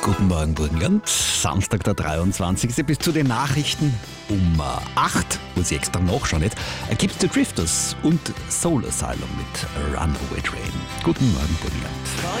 Guten Morgen, Burgenland. Samstag, der 23. Bis zu den Nachrichten um 8, muss ich extra nachschauen, nicht? Gibt's The Drifters und Soul Asylum mit Runaway Train. Guten Morgen, Burgenland.